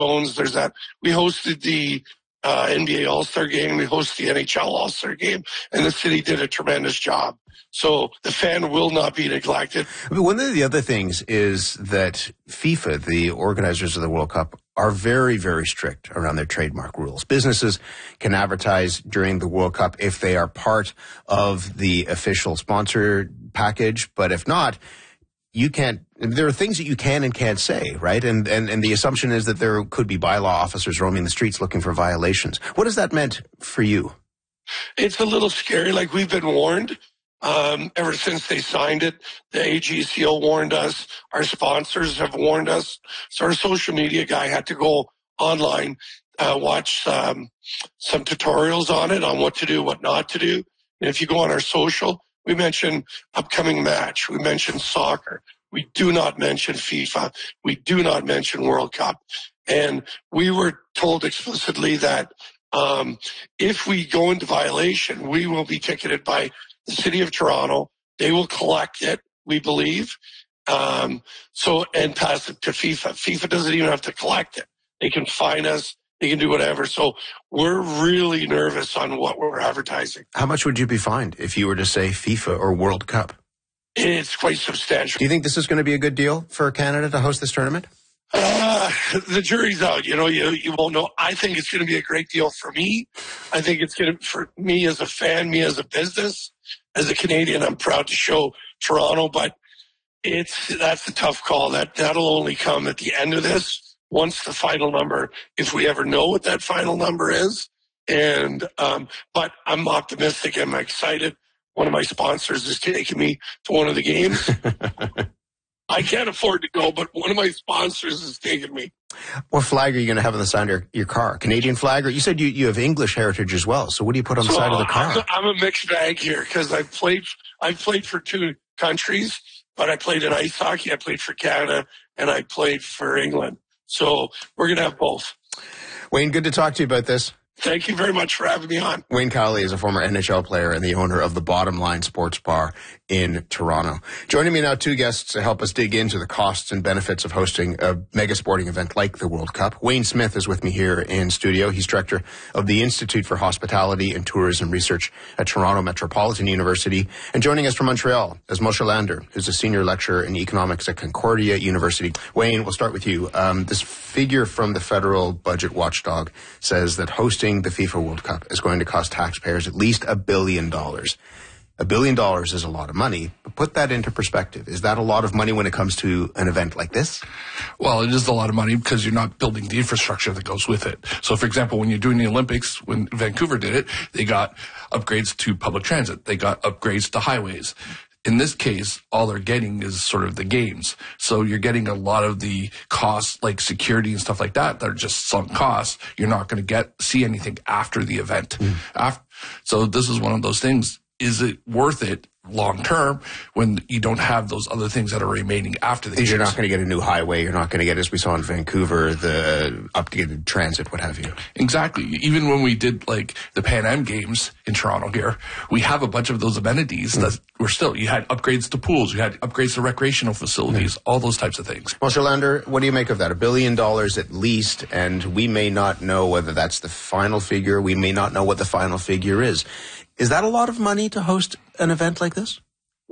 Bones. There's that. We hosted the NBA All-Star Game. We hosted the NHL All-Star Game, and the city did a tremendous job. So the fan will not be neglected. I mean, one of the other things is that FIFA, the organizers of the World Cup, are very, very strict around their trademark rules. Businesses can advertise during the World Cup if they are part of the official sponsor package, but if not, you can't. There are things that you can and can't say, right? And the assumption is that there could be bylaw officers roaming the streets looking for violations. What has that meant for you? It's a little scary. Like, we've been warned. Ever since they signed it, the AGCO warned us. Our sponsors have warned us. So our social media guy had to go online, watch some tutorials on it, on what to do, what not to do. And if you go on our social, we mention upcoming match. We mention soccer. We do not mention FIFA. We do not mention World Cup. And we were told explicitly that if we go into violation, we will be ticketed by the City of Toronto. They will collect it, we believe, and pass it to FIFA. FIFA doesn't even have to collect it. They can fine us. They can do whatever. So we're really nervous on what we're advertising. How much would you be fined if you were to say FIFA or World Cup? It's quite substantial. Do you think this is going to be a good deal for Canada to host this tournament? The jury's out. You won't know. I think it's going to be a great deal for me. I think it's going to, for me as a fan, me as a business, as a Canadian, I'm proud to show Toronto, but that's a tough call. That'll only come at the end of this, once the final number, if we ever know what that final number is. And, but I'm optimistic. I'm excited. One of my sponsors is taking me to one of the games. I can't afford to go, but one of my sponsors is taking me. What flag are you going to have on the side of your car? Canadian flag? Or you said you have English heritage as well. So what do you put on the side of the car? I'm a mixed bag here because I've played for two countries, but I played in ice hockey. I played for Canada and I played for England. So we're going to have both. Wayne, good to talk to you about this. Thank you very much for having me on. Wayne Cowley is a former NHL player and the owner of the Bottom Line Sports Bar in Toronto. Joining me now, two guests to help us dig into the costs and benefits of hosting a mega sporting event like the World Cup. Wayne Smith is with me here in studio. He's director of the Institute for Hospitality and Tourism Research at Toronto Metropolitan University. And joining us from Montreal is Moshe Lander, who's a senior lecturer in economics at Concordia University. Wayne, we'll start with you. This figure from the federal budget watchdog says that hosting the FIFA World Cup is going to cost taxpayers at least $1 billion. $1 billion is a lot of money, but put that into perspective. Is that a lot of money when it comes to an event like this? Well, it is a lot of money because you're not building the infrastructure that goes with it. So, for example, when you're doing the Olympics, when Vancouver did it, they got upgrades to public transit. They got upgrades to highways. In this case, all they're getting is sort of the games. So you're getting a lot of the costs, like security and stuff like that are just sunk costs. You're not going to see anything after the event. So this is one of those things. Is it worth it long term when you don't have those other things that are remaining after the games? You're not going to get a new highway. You're not going to get, as we saw in Vancouver, the updated transit, what have you. Exactly. Even when we did like the Pan Am Games in Toronto here, we have a bunch of those amenities that were still, you had upgrades to pools, you had upgrades to recreational facilities, all those types of things. Moshe Lander, what do you make of that? $1 billion at least, and we may not know whether that's the final figure. We may not know what the final figure is. Is that a lot of money to host an event like this?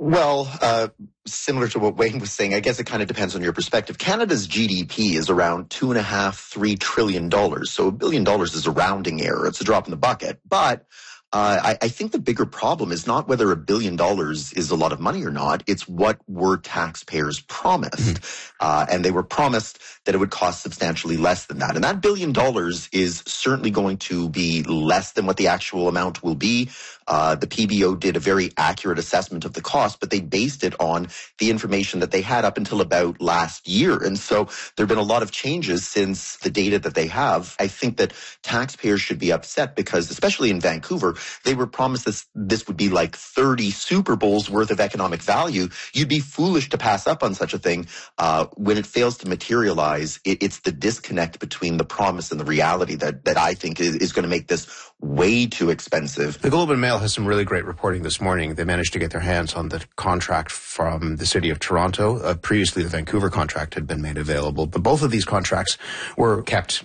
Well, similar to what Wayne was saying, I guess it kind of depends on your perspective. Canada's GDP is around $2.5, $3 trillion. So $1 billion is a rounding error. It's a drop in the bucket. But I think the bigger problem is not whether $1 billion is a lot of money or not. It's what were taxpayers promised. And they were promised that it would cost substantially less than that. And that $1 billion is certainly going to be less than what the actual amount will be. The PBO did a very accurate assessment of the cost, but they based it on the information that they had up until about last year. And so there have been a lot of changes since the data that they have. I think that taxpayers should be upset because, especially in Vancouver, they were promised this would be like 30 Super Bowls worth of economic value. You'd be foolish to pass up on such a thing. When it fails to materialize, it's the disconnect between the promise and the reality that I think is going to make this way too expensive. The Globe and Mail has some really great reporting this morning. They managed to get their hands on the contract from the City of Toronto. Previously, the Vancouver contract had been made available, but both of these contracts were kept